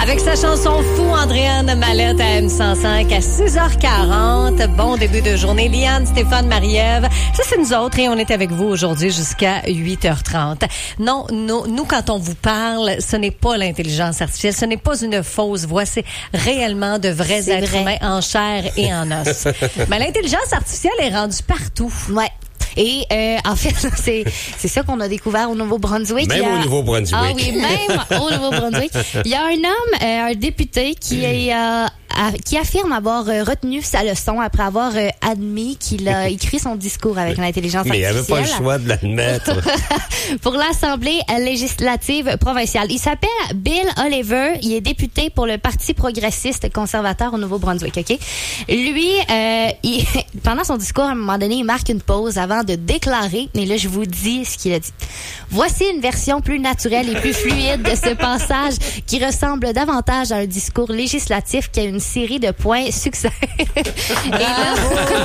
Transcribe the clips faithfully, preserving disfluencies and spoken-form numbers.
Avec sa chanson Fou, Andréane Mallette à M cent cinq à six heures quarante. Bon début de journée. Liane, Stéphane, Marie-Ève. Ça, c'est nous autres et on est avec vous aujourd'hui jusqu'à huit heures trente. Non, nous, nous, quand on vous parle, ce n'est pas l'intelligence artificielle. Ce n'est pas une fausse voix. C'est réellement de vrais C'est êtres vrai. humains en chair et en os. Mais l'intelligence artificielle est rendue partout. Ouais. Et euh, en fait, c'est c'est ça qu'on a découvert au Nouveau-Brunswick. Même Il y a... au Nouveau-Brunswick. Ah oui, même au Nouveau-Brunswick. Il y a un homme, euh, un député, qui est euh, a- qui affirme avoir euh, retenu sa leçon après avoir euh, admis qu'il a écrit son discours avec l'intelligence Mais il artificielle. avait pas le choix de l'admettre. Pour l'Assemblée législative provinciale. Il s'appelle Bill Oliver. Il est député pour le Parti progressiste conservateur au Nouveau-Brunswick. Ok. Lui, euh, il, pendant son discours, à un moment donné, il marque une pause avant de déclarer. Et là, je vous dis ce qu'il a dit. Voici une version plus naturelle et plus fluide de ce passage qui ressemble davantage à un discours législatif qu'à une série de points succès. et là,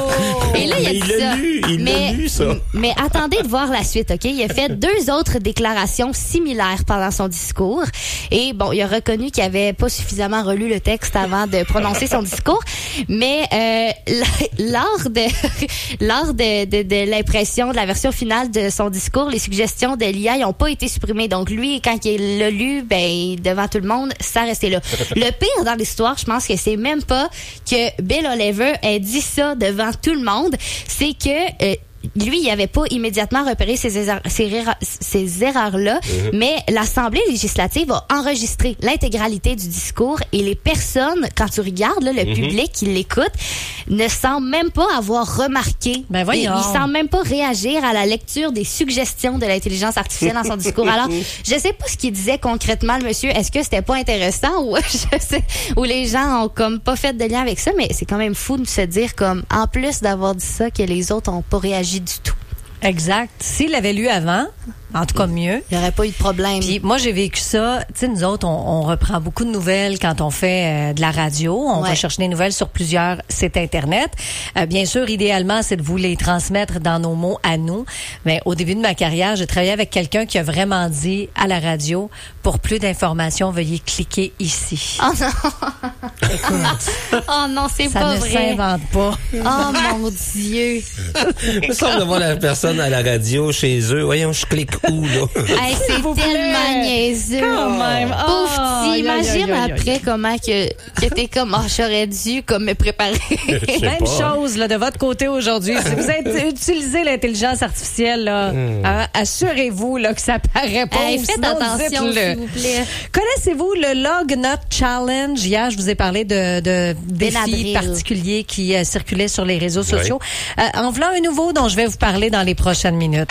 et là, il a Mais dit il l'a ça. lu, il l'a mais, lu, ça. mais attendez de voir la suite, OK? Il a fait deux autres déclarations similaires pendant son discours. Et bon, il a reconnu qu'il avait pas suffisamment relu le texte avant de prononcer son discours. Mais euh, lors de lors de, de, de l'impression de la version finale de son discours, les suggestions de l'I A n'ont pas été supprimées. Donc lui, quand il l'a lu, ben devant tout le monde, ça restait là. Le pire dans l'histoire, je pense que c'est même pas que Bill Oliver ait dit ça devant tout le monde, c'est que euh, lui, il avait pas immédiatement repéré ces, erreurs, ces, erreurs, ces erreurs-là, mm-hmm. mais l'Assemblée législative a enregistré l'intégralité du discours et les personnes, quand tu regardes là, le mm-hmm. public qui l'écoute, ne semblent même pas avoir remarqué. Ben voyons. Ils semblent même pas réagir à la lecture des suggestions de l'intelligence artificielle dans son discours. Alors, je sais pas ce qu'il disait concrètement, le monsieur. Est-ce que c'était pas intéressant ou je sais, ou les gens ont comme pas fait de lien avec ça, mais c'est quand même fou de se dire comme, en plus d'avoir dit ça, que les autres ont pas réagi du tout. Exact. S'il l'avait lu avant, en tout cas mieux. Il n'y aurait pas eu de problème. Puis moi, j'ai vécu ça. Tu sais, nous autres, on, on reprend beaucoup de nouvelles quand on fait euh, de la radio. On ouais. va chercher des nouvelles sur plusieurs sites Internet. Euh, bien sûr, idéalement, c'est de vous les transmettre dans nos mots à nous. Mais au début de ma carrière, j'ai travaillé avec quelqu'un qui a vraiment dit à la radio, pour plus d'informations, veuillez cliquer ici. Oh non! Écoute, oh non, c'est ça pas ne vrai. s'invente pas. Oh mon Dieu! Il me semble de voir la personne à la radio chez eux. Voyons, je clique où, là? Hey, c'est vous tellement plaît. niaiseux. Quand même. Pauvre Oh, petit, imagine aïe, aïe, aïe, après aïe. comment que, que t'es comme, oh, j'aurais dû comme me préparer. Je sais Même pas. chose là, de votre côté aujourd'hui. Si vous êtes, utilisez l'intelligence artificielle, là, Mm. hein, assurez-vous là, que ça paraît pas. Hey, ou faites sinon, attention, dites-le. s'il vous plaît. Connaissez-vous le Log Nut Challenge? Hier, je vous ai parlé de, de défis Benadryl. particuliers qui euh, circulaient sur les réseaux sociaux. Euh, en voilà un nouveau dont je vais vous parler dans les prochaines minutes.